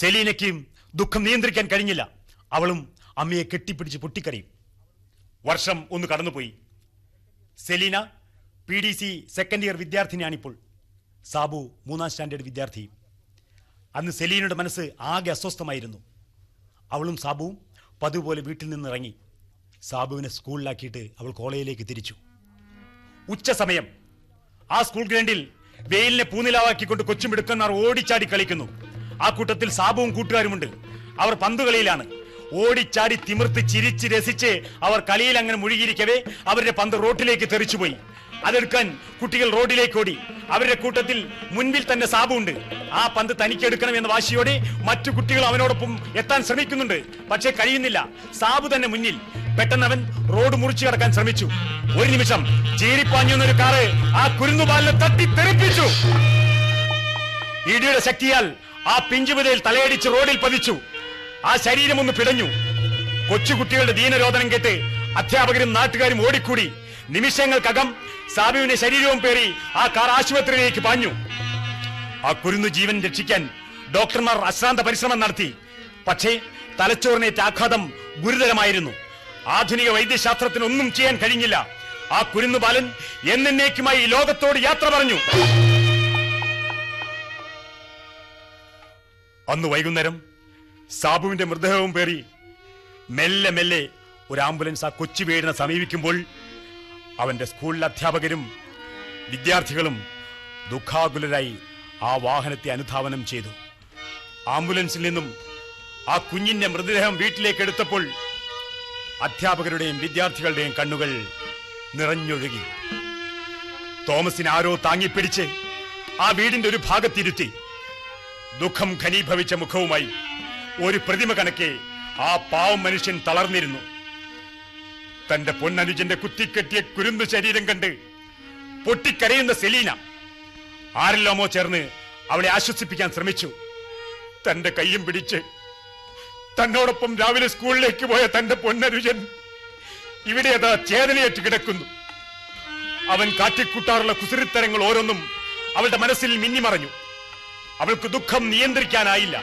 സെലീനയ്ക്ക് ദുഃഖം നിയന്ത്രിക്കാൻ കഴിഞ്ഞില്ല. അവളും അമ്മയെ കെട്ടിപ്പിടിച്ച് പൊട്ടിക്കരയും. വർഷം ഒന്ന് കടന്നുപോയി. Selina PDC second year വിദ്യാർത്ഥിനിയാണിപ്പോൾ. Sabu 3ാം standard വിദ്യാർത്ഥി. അന്ന് സെലീനയുടെ മനസ്സ് ആകെ അസ്വസ്ഥമായിരുന്നു. അവളും സാബുവും പതുപോലെ വീട്ടിൽ നിന്നിറങ്ങി. സാബുവിനെ സ്കൂളിലാക്കിയിട്ട് അവൾ കോളേജിലേക്ക് തിരിച്ചു. ഉച്ച സമയം. ആ സ്കൂൾ ഗ്രൗണ്ടിൽ വെയിലിനെ പൂനിലാവാക്കിക്കൊണ്ട് കൊച്ചുമിടുക്കന്മാർ ഓടിച്ചാടി കളിക്കുന്നു. ആ കൂട്ടത്തിൽ സാബുവും കൂട്ടുകാരുമുണ്ട്. അവർ പന്തുകളിയിലാണ്. ഓടിച്ചാടി തിമിർത്ത് ചിരിച്ച് രസിച്ച് അവർ കളിയിൽ അങ്ങനെ മുഴുകിയിരിക്കവേ അവരുടെ പന്ത് റോഡിലേക്ക് തെറിച്ചുപോയി. അതെടുക്കാൻ കുട്ടികൾ റോഡിലേക്ക് ഓടി. അവരുടെ കൂട്ടത്തിൽ മുൻപിൽ തന്നെ സാബു ഉണ്ട്. ആ പന്ത് തനിക്കെടുക്കണമെന്ന വാശിയോടെ മറ്റു കുട്ടികൾ അവനോടൊപ്പം എത്താൻ ശ്രമിക്കുന്നുണ്ട്. പക്ഷേ കഴിയുന്നില്ല. സാബു തന്നെ മുന്നിൽ. പെട്ടെന്ന് അവൻ റോഡ് മുറിച്ചു കടക്കാൻ ശ്രമിച്ചു. ഒരു നിമിഷം ചീറിപ്പാഞ്ഞു എന്നൊരു കാറ് ആ കുരുന്നുപാലിനെ തട്ടി തെറിപ്പിച്ചു. ഇടിയുടെ ശക്തിയാൽ ആ പിഞ്ചുപുതയിൽ തലയടിച്ച് റോഡിൽ പതിച്ചു. ആ ശരീരം ഒന്ന് പിടഞ്ഞു. കൊച്ചുകുട്ടികളുടെ ദീനരോധനം കേട്ട് അധ്യാപകരും നാട്ടുകാരും ഓടിക്കൂടി. നിമിഷങ്ങൾക്കകം സാബുവിന്റെ ശരീരവും പേറി ആ കാർ ആശുപത്രിയിലേക്ക് പാഞ്ഞു. ആ കുരുന്നു ജീവൻ രക്ഷിക്കാൻ ഡോക്ടർമാർ അശ്രാന്ത പരിശ്രമം നടത്തി. പക്ഷേ തലച്ചോറിനേറ്റ ആഘാതം ഗുരുതരമായിരുന്നു. ആധുനിക വൈദ്യശാസ്ത്രത്തിനൊന്നും ചെയ്യാൻ കഴിഞ്ഞില്ല. ആ കുരുന്നു ബാലൻ എന്നേക്കുമായി ലോകത്തോട് യാത്ര പറഞ്ഞു. അന്ന് വൈകുന്നേരം സാബുവിന്റെ മൃതദേഹവും പേറി മെല്ലെ മെല്ലെ ഒരു ആംബുലൻസ് ആ കൊച്ചു വീടിനെ സമീപിക്കുമ്പോൾ അവന്റെ സ്കൂളിലെ അധ്യാപകരും വിദ്യാർത്ഥികളും ദുഃഖാകുലരായി ആ വാഹനത്തെ അനുധാവനം ചെയ്തു. ആംബുലൻസിൽ നിന്നും ആ കുഞ്ഞിന്റെ മൃതദേഹം വീട്ടിലേക്ക് എടുത്തപ്പോൾ അധ്യാപകരുടെയും വിദ്യാർത്ഥികളുടെയും കണ്ണുകൾ നിറഞ്ഞൊഴുകി. തോമസിനെ ആരോ താങ്ങിപ്പിടിച്ച് ആ വീടിന്റെ ഒരു ഭാഗത്തിരുത്തി. ദുഃഖം ഘനീഭവിച്ച മുഖവുമായി ഒരു പ്രതിമ കണക്കെ ആ പാവം മനുഷ്യൻ തളർന്നിരുന്നു. തന്റെ പൊന്നനുജന്റെ കുത്തിക്കെട്ടിയ കുരുന്നു ശരീരം കണ്ട് പൊട്ടിക്കരയുന്ന സെലീന ആരെല്ലാമോ ചേർന്ന് അവളെ ആശ്വസിപ്പിക്കാൻ ശ്രമിച്ചു. തന്റെ കയ്യും പിടിച്ച് തന്നോടൊപ്പം രാവിലെ സ്കൂളിലേക്ക് പോയ തന്റെ പൊന്നനുജൻ ഇവിടെ അതാ ചേതനയേറ്റ് കിടക്കുന്നു. അവൻ കാറ്റിക്കൂട്ടാറുള്ള കുസൃത്തരങ്ങൾ ഓരോന്നും അവളുടെ മനസ്സിൽ മിന്നിമറഞ്ഞു. അവൾക്ക് ദുഃഖം നിയന്ത്രിക്കാനായില്ല.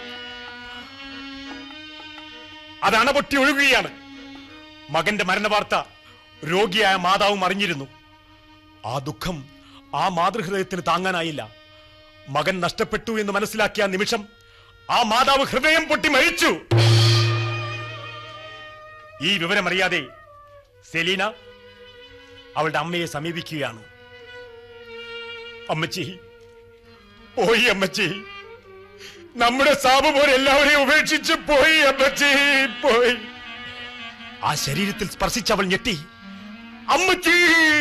അത് അണപൊട്ടി ഒഴുകുകയാണ്. മകന്റെ മരണവാർത്ത രോഗിയായ മാതാവും അറിഞ്ഞിരുന്നു. ആ ദുഃഖം ആ മാതൃഹൃദയത്തിന് താങ്ങാനായില്ല. മകൻ നഷ്ടപ്പെട്ടു എന്ന് മനസ്സിലാക്കിയ നിമിഷം ആ മാതാവ് ഹൃദയം പൊട്ടി മരിച്ചു. ഈ വിവരമറിയാതെ സെലീന അവളുടെ അമ്മയെ സമീപിക്കുകയാണ്. അമ്മച്ചി പോയി, അമ്മച്ചി, നമ്മുടെ സാബു പോലെ എല്ലാവരെയും ഉപേക്ഷിച്ച് പോയി, അമ്മച്ചി പോയി. ആ ശരീരത്തിൽ സ്പർശിച്ചവൾ ഞെട്ടി. അമ്മച്ചി!